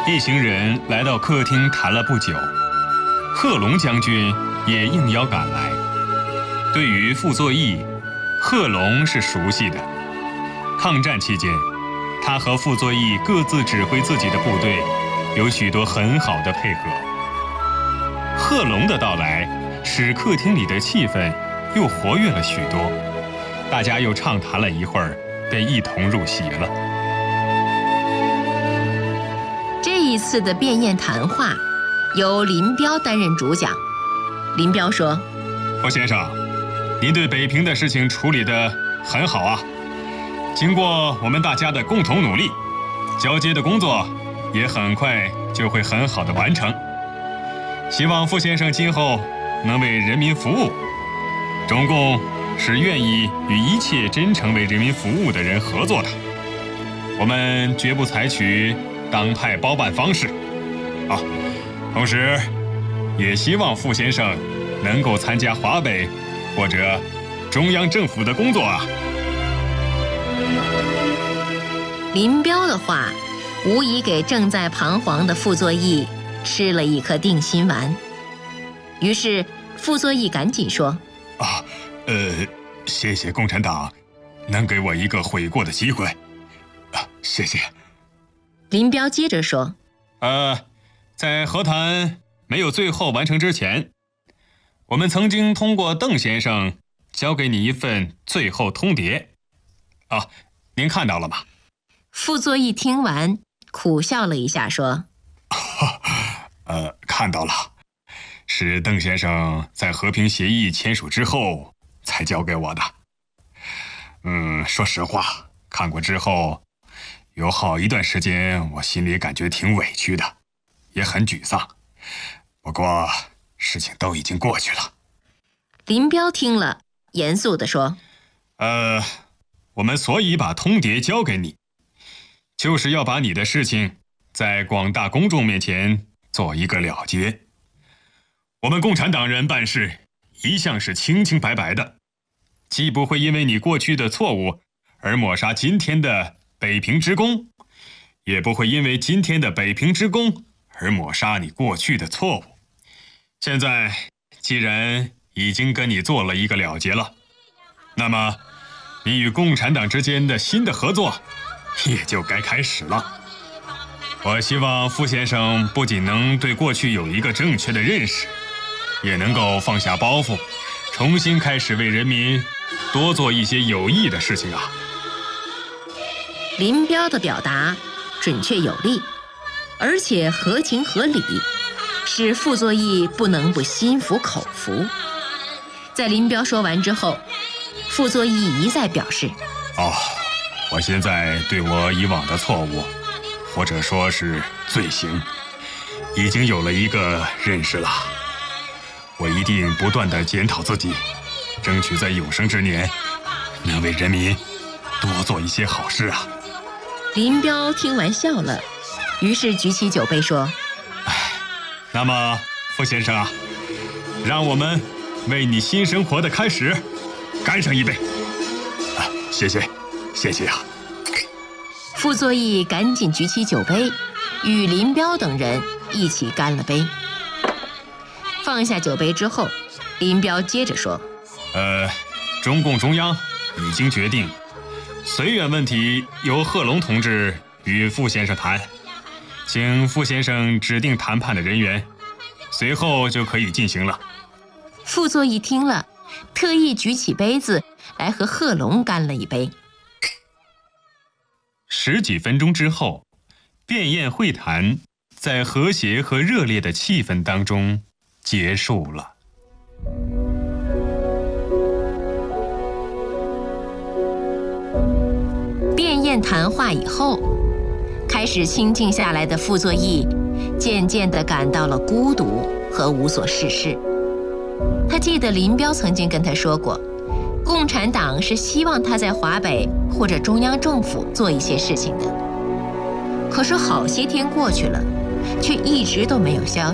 一行人来到客厅谈了不久，贺龙将军也应邀赶来。对于傅作义，贺龙是熟悉的。抗战期间，他和傅作义各自指挥自己的部队，有许多很好的配合。贺龙的到来，使客厅里的气氛又活跃了许多，大家又畅谈了一会儿，便一同入席了。 这一次的便宴谈话，由林彪担任主讲。林彪说：“ 傅先生，您对北平的事情处理得很好啊！经过我们大家的共同努力，交接的工作也很快就会很好的完成。希望傅先生今后能为人民服务。中共是愿意与一切真诚为人民服务的人合作的，我们绝不采取党派包办方式。同时也希望傅先生能够参加华北或者中央政府的工作啊。” 林彪的话无疑给正在彷徨的傅作义吃了一颗定心丸。于是傅作义赶紧说：“ 谢谢共产党能给我一个悔过的机会谢谢。” 林彪接着说：“ 在和谈没有最后完成之前，我们曾经通过邓先生交给你一份最后通牒您看到了吗？” 傅作义听完苦笑了一下说：“ 看到了，是邓先生在和平协议签署之后才交给我的。说实话，看过之后有好一段时间我心里感觉挺委屈的，也很沮丧。不过事情都已经过去了。” 林彪听了严肃地说：“ 我们所以把通牒交给你，就是要把你的事情在广大公众面前做一个了结。我们共产党人办事一向是清清白白的，既不会因为你过去的错误而抹杀今天的北平之功，也不会因为今天的北平之功而抹杀你过去的错误。现在既然已经跟你做了一个了结了，那么你与共产党之间的新的合作也就该开始了。我希望傅先生不仅能对过去有一个正确的认识，也能够放下包袱，重新开始为人民多做一些有益的事情啊。” 林彪的表达准确有力，而且合情合理，使傅作义不能不心服口服。在林彪说完之后，傅作义一再表示：“ 我现在对我以往的错误，或者说是罪行，已经有了一个认识了。我一定不断地检讨自己，争取在有生之年能为人民多做一些好事啊。” 林彪听完笑了，于是举起酒杯说：“ 那么傅先生啊，让我们为你新生活的开始干上一杯。”谢谢啊。 傅作义赶紧举起酒杯，与林彪等人一起干了杯。放下酒杯之后，林彪接着说：“ 中共中央已经决定，绥远问题由贺龙同志与傅先生谈，请傅先生指定谈判的人员，随后就可以进行了。” 傅作义听了，特意举起杯子来和贺龙干了一杯。 10几分钟之后，便宴会谈在和谐和热烈的气氛当中结束了。 便宴谈话以后，开始清静下来的傅作义渐渐地感到了孤独和无所事事。他记得林彪曾经跟他说过，共产党是希望他在华北或者中央政府做一些事情的。可是好些天过去了，却一直都没有消息。